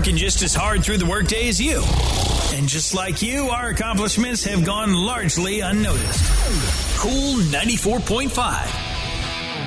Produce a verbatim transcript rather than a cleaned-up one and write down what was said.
working just as hard through the workday as you. And just like you, our accomplishments have gone largely unnoticed. Cool ninety-four point five.